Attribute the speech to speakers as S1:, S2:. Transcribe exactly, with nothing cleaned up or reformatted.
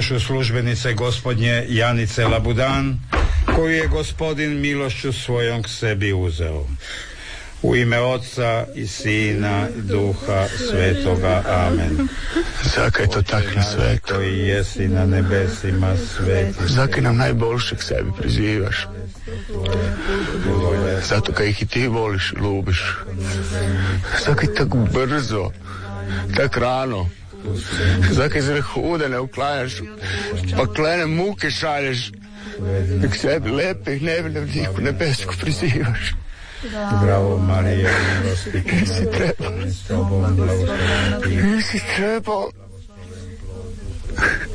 S1: dušu službenice gospodnje Janice Labudan, koju je gospodin milošću svojom k sebi uzeo. U ime Otca i Sina i Duha Svetoga. Amen.
S2: Zakaj to tak na svetu?
S1: Koji jesi na nebesima, sveti.
S2: Zakaj nam najboljše k sebi prizivaš? Zato kaj ih i ti voliš i lubiš. Zakaj tako brzo, tak rano? Zakaj se hude ne uklanjaš, paklene muke šalješ, k sebi lepe i nevine vdiku nebesku prizivaš?
S1: Bravo Marija, milosti,
S2: nisi trebao, nisi trebao.